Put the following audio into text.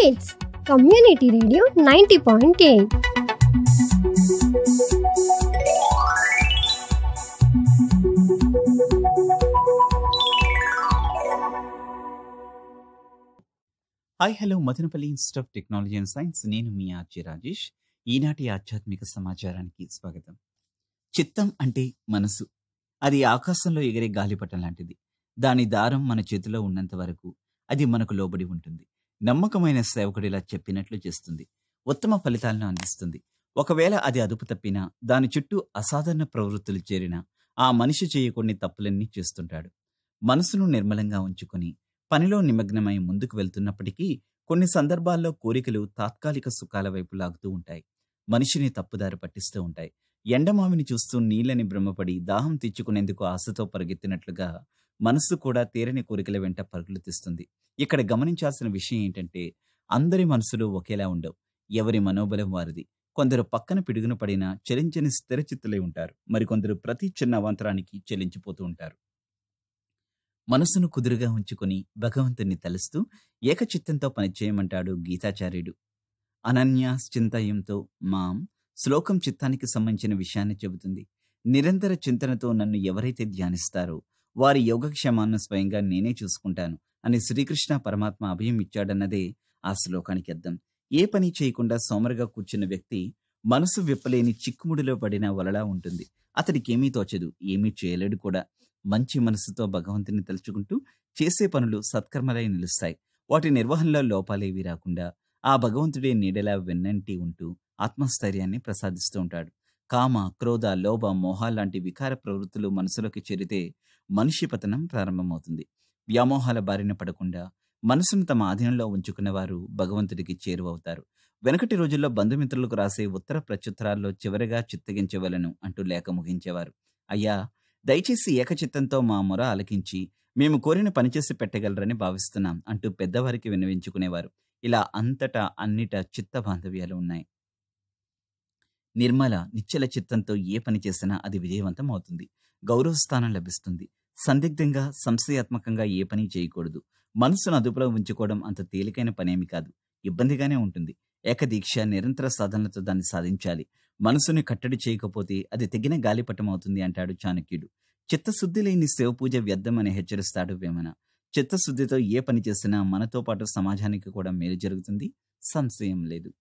It's Community Radio 90.8. Hi hello Madanapalle institute of technology and science. నేను మీ RJ Rajesh. ఈనాటి ఆధ్యాత్మిక సమాచారానికి స్వాగతం. చిత్తం అంటే మనసు. అది ఆకాశంలో ఎగిరే గాలిపటం లాంటిది. దాని దారం మన చేతిలో ఉన్నంత వరకు అది మనకు లోబడి ఉంటుంది. నమ్మకమైన సేవకుడిలా చెప్పినట్లు చేస్తుంది. ఉత్తమ ఫలితాలను అందిస్తుంది. ఒకవేళ అది అదుపు తప్పినా, దాని చుట్టూ అసాధారణ ప్రవృత్తులు చేరినా, ఆ మనిషి చేయకూడని తప్పులన్నీ చేస్తుంటాడు. మనసును నిర్మలంగా ఉంచుకొని పనిలో నిమగ్నమై ముందుకు వెళ్తున్నప్పటికీ కొన్ని సందర్భాల్లో కోరికలు తాత్కాలిక సుఖాల వైపు లాగుతూ ఉంటాయి. మనిషిని తప్పుదారి పట్టిస్తూ ఉంటాయి. ఎండమావిని చూస్తూ నీళ్ళని భ్రమపడి దాహం తీర్చుకునేందుకు ఆశతో పరిగెత్తినట్లుగా మనస్సు కూడా తీరని కోరికల వెంట పరుగులు తీస్తుంది. ఇక్కడ గమనించాల్సిన విషయం ఏంటంటే, అందరి మనసులు ఒకేలా ఉండవు. ఎవరి మనోబలం వారిది. కొందరు పక్కన పిడుగున పడినా చలించని స్థిరచిత్తులై ఉంటారు. మరికొందరు ప్రతి చిన్న అవాంతరానికి చెలించిపోతూ ఉంటారు. మనసును కుదురుగా ఉంచుకొని భగవంతుణ్ణి తలుస్తూ ఏకచిత్తంతో పనిచేయమంటాడు గీతాచార్యుడు. అనన్యాశ్చింతయంతో మాం శ్లోకం చిత్తానికి సంబంధించిన విషయాన్ని చెబుతుంది. నిరంతర చింతనతో నన్ను ఎవరైతే ధ్యానిస్తారో వారి యోగక్షేమాన్ని స్వయంగా నేనే చూసుకుంటాను అని శ్రీకృష్ణ పరమాత్మ అభయం ఇచ్చాడన్నదే ఆ శ్లోకానికి అర్థం. ఏ పని చేయకుండా సోమరుగా కూర్చున్న వ్యక్తి మనసు విప్పలేని చిక్కుముడిలో పడిన వలలా ఉంటుంది. అతడికి ఏమీ తోచదు, ఏమీ చేయలేడు కూడా. మంచి మనసుతో భగవంతుని తలుచుకుంటూ చేసే పనులు సత్కర్మలై నిలుస్తాయి. వాటి నిర్వహణలో లోపాలేవి రాకుండా ఆ భగవంతుడే నీడలా వెన్నంటి ఉంటూ ఆత్మస్థైర్యాన్ని ప్రసాదిస్తూ ఉంటాడు. కామ, క్రోధ, లోభ, మోహాల లాంటి వికార ప్రవృత్తులు మనసులోకి చేరితే మనిషి పతనం ప్రారంభమవుతుంది. వ్యామోహాల బారిన పడకుండా మనసును తమ ఆధీనంలో ఉంచుకున్న వారు భగవంతుడికి చేరువవుతారు. వెనకటి రోజుల్లో బంధుమిత్రులకు రాసే ఉత్తర ప్రత్యుత్తరాల్లో చివరిగా చిత్తగించవలను అంటూ లేఖ ముగించేవారు. అయ్యా, దయచేసి ఏకచిత్తంతో మా మొర ఆలకించి మేము కోరిన పనిచేసి పెట్టగలరని భావిస్తున్నాం అంటూ పెద్దవారికి విన్నవించుకునేవారు. ఇలా అంతటా అన్నిటా చిత్త బాంధవ్యాలు ఉన్నాయి. నిర్మల నిశ్చల చిత్తంతో ఏ పని చేసినా అది విజయవంతం అవుతుంది. గౌరవస్థానం లభిస్తుంది. సందిగ్ధంగా, సంశయాత్మకంగా ఏ పని చేయకూడదు. మనసును అదుపులో ఉంచుకోవడం అంత తేలికైన పనేమి కాదు. ఇబ్బందిగానే ఉంటుంది. ఏకదీక్ష, నిరంతర సాధనలతో దాన్ని సాధించాలి. మనసుని కట్టడి చేయకపోతే అది తెగిన గాలిపటం అవుతుంది అంటాడు చాణక్యుడు. చిత్తశుద్ధి లేని శివపూజ వ్యర్థమని హెచ్చరిస్తాడు వేమన. చిత్తశుద్ధితో ఏ పని చేసినా మనతో పాటు సమాజానికి కూడా మేలు జరుగుతుంది, సంశయం లేదు.